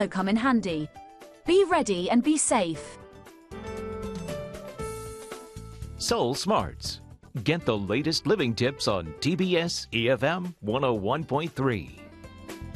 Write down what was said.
come in handy. Be ready and be safe. Soul Smarts. Get the latest living tips on TBS EFM 101.3.